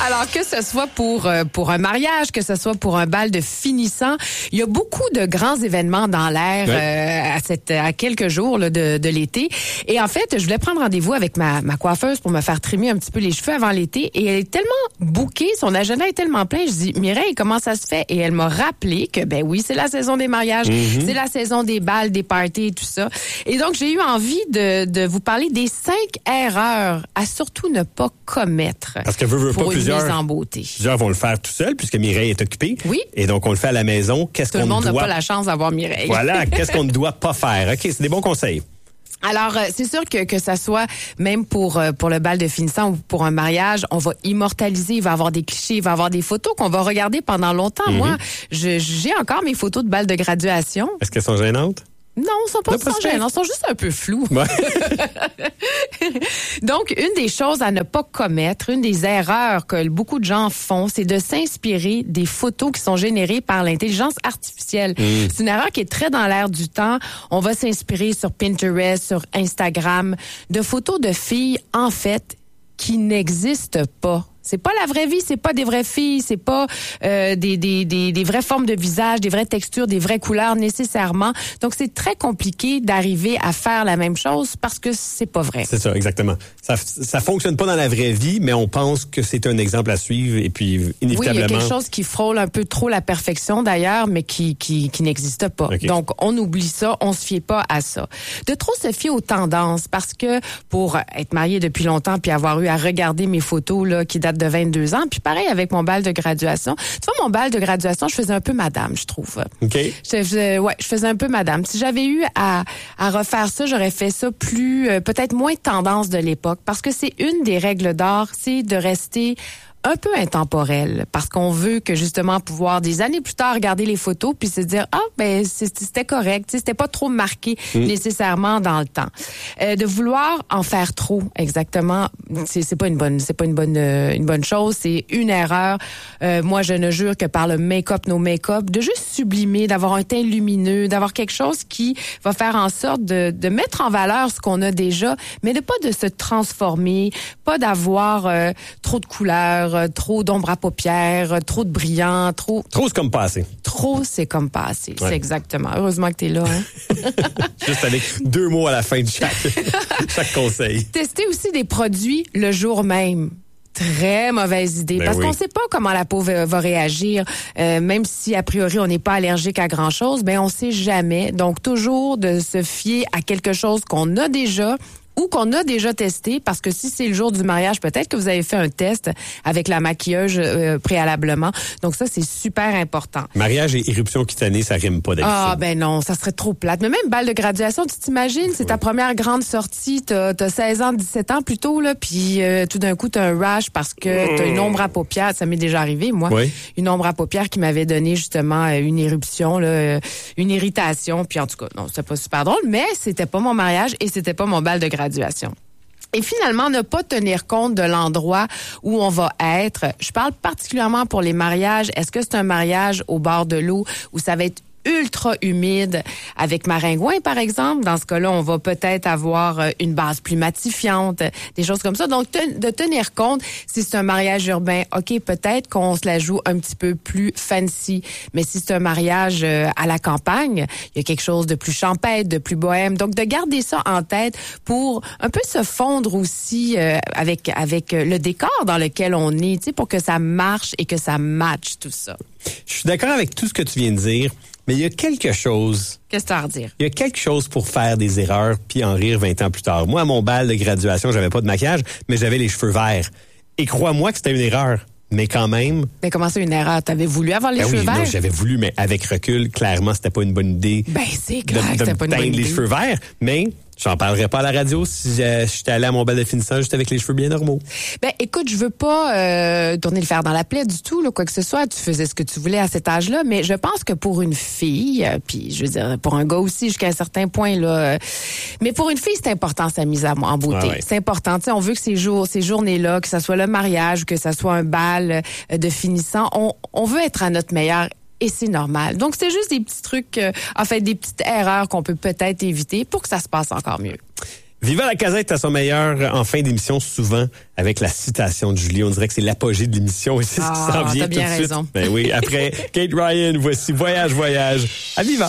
Alors, que ce soit pour un mariage, que ce soit pour un bal de finissant, il y a beaucoup de grands événements dans l'air à quelques jours là, de l'été. Et en fait, je voulais prendre rendez-vous avec ma coiffeuse pour me faire trimer un petit peu les cheveux avant l'été. Et elle est tellement bookée, son agenda est tellement plein. Je dis, Mireille, comment ça se fait? Et elle m'a rappelé que, ben oui, c'est la saison des mariages, c'est la saison des balles, des parties et tout ça. Et donc, j'ai eu envie de vous parler des 5 erreurs à surtout ne pas commettre. Parce que veut pour pas une plusieurs, mise en beauté. Plusieurs vont le faire tout seul puisque Mireille est occupée. Oui. Et donc, on le fait à la maison. Qu'est-ce Tout qu'on le monde n'a doit... pas la chance d'avoir Mireille. Voilà, qu'est-ce qu'on ne doit pas faire? OK, c'est des bons conseils. Alors, c'est sûr que ça soit même pour le bal de finissant ou pour un mariage, on va immortaliser, il va y avoir des clichés, il va y avoir des photos qu'on va regarder pendant longtemps. Moi, j'ai encore mes photos de bal de graduation. Est-ce qu'elles sont gênantes? Non, ils sont pas gênants, ils sont juste un peu flous. Ouais. Donc, une des choses à ne pas commettre, une des erreurs que beaucoup de gens font, c'est de s'inspirer des photos qui sont générées par l'intelligence artificielle. C'est une erreur qui est très dans l'air du temps. On va s'inspirer sur Pinterest, sur Instagram, de photos de filles, en fait, qui n'existent pas. C'est pas la vraie vie, c'est pas des vraies filles, c'est pas des vraies formes de visage, des vraies textures, des vraies couleurs nécessairement. Donc c'est très compliqué d'arriver à faire la même chose parce que c'est pas vrai. C'est ça, exactement. Ça fonctionne pas dans la vraie vie, mais on pense que c'est un exemple à suivre et puis inévitablement. Oui, il y a quelque chose qui frôle un peu trop la perfection d'ailleurs, mais qui n'existe pas. Okay. Donc on oublie ça, on se fie pas à ça. De trop se fier aux tendances parce que pour être marié depuis longtemps puis avoir eu à regarder mes photos là qui datent de 22 ans. Puis pareil avec mon bal de graduation. Tu vois, mon bal de graduation, je faisais un peu madame, je trouve. OK. Je faisais un peu madame. Si j'avais eu à refaire ça, j'aurais fait ça plus, peut-être moins tendance de l'époque. Parce que c'est une des règles d'art, c'est de rester un peu intemporel, parce qu'on veut que justement pouvoir des années plus tard regarder les photos puis se dire c'était correct, c'était pas trop marqué nécessairement dans le temps. De vouloir en faire trop, exactement, c'est pas une bonne chose, c'est une erreur. Moi je ne jure que par le make-up, nos make-up, de juste sublimer, d'avoir un teint lumineux, d'avoir quelque chose qui va faire en sorte de mettre en valeur ce qu'on a déjà, mais de pas de se transformer, pas d'avoir trop de couleurs, trop d'ombre à paupières, trop de brillant, trop c'est comme pas assez. Trop, c'est comme pas assez. Ouais. C'est exactement. Heureusement que t'es là, hein? Juste avec 2 mots à la fin de chaque conseil. Tester aussi des produits le jour même. Très mauvaise idée, parce qu'on sait pas comment la peau va réagir, même si a priori on n'est pas allergique à grand chose, on sait jamais. Donc toujours de se fier à quelque chose qu'on a déjà ou qu'on a déjà testé, parce que si c'est le jour du mariage, peut-être que vous avez fait un test avec la maquilleuse préalablement. Donc ça, c'est super important. Mariage et éruption cutanée, ça rime pas d'habitude. Ah ben non, ça serait trop plate. Mais même bal de graduation, tu t'imagines, c'est ta première grande sortie, t'as 16 ans, 17 ans plutôt, là, puis tout d'un coup, t'as un rash parce que t'as une ombre à paupières. Ça m'est déjà arrivé, moi. Oui. Une ombre à paupières qui m'avait donné justement une éruption, là, une irritation. Puis en tout cas, non, c'était pas super drôle, mais c'était pas mon mariage et c'était pas mon bal de graduation. Et finalement, ne pas tenir compte de l'endroit où on va être. Je parle particulièrement pour les mariages. Est-ce que c'est un mariage au bord de l'eau où ça va être ultra humide avec maringouin, par exemple? Dans ce cas-là, on va peut-être avoir une base plus matifiante, des choses comme ça. Donc, de tenir compte, si c'est un mariage urbain, OK, peut-être qu'on se la joue un petit peu plus fancy. Mais si c'est un mariage à la campagne, il y a quelque chose de plus champêtre, de plus bohème. Donc, de garder ça en tête pour un peu se fondre aussi avec le décor dans lequel on est, tu sais, pour que ça marche et que ça matche tout ça. Je suis d'accord avec tout ce que tu viens de dire. Mais il y a quelque chose... Qu'est-ce que tu as à redire? Il y a quelque chose pour faire des erreurs puis en rire 20 ans plus tard. Moi, à mon bal de graduation, j'avais pas de maquillage, mais j'avais les cheveux verts. Et crois-moi que c'était une erreur. Mais quand même... Mais comment c'est une erreur? T'avais voulu avoir les cheveux verts? Non, j'avais voulu, mais avec recul, clairement, c'était pas une bonne idée. C'est clair que c'était pas une bonne idée. Les cheveux verts, mais... J'en parlerai pas à la radio si j'étais allé à mon bal de finissant juste avec les cheveux bien normaux. Écoute, je veux pas tourner le fer dans la plaie du tout, là, quoi que ce soit. Tu faisais ce que tu voulais à cet âge-là, mais je pense que pour une fille, puis je veux dire pour un gars aussi jusqu'à un certain point là, mais pour une fille c'est important sa mise en beauté. Ah ouais. C'est important. Tu sais, on veut que ces journées-là, que ça soit le mariage, que ça soit un bal de finissant, on veut être à notre meilleur. Et c'est normal. Donc, c'est juste des petits trucs, des petites erreurs qu'on peut peut-être éviter pour que ça se passe encore mieux. Viva la casette à son meilleur en fin d'émission, souvent avec la citation de Julie. On dirait que c'est l'apogée de l'émission et c'est ce qui s'en vient t'as bien tout de suite. raison. Ben oui, après Kate Ryan, voici Voyage, Voyage à Viva.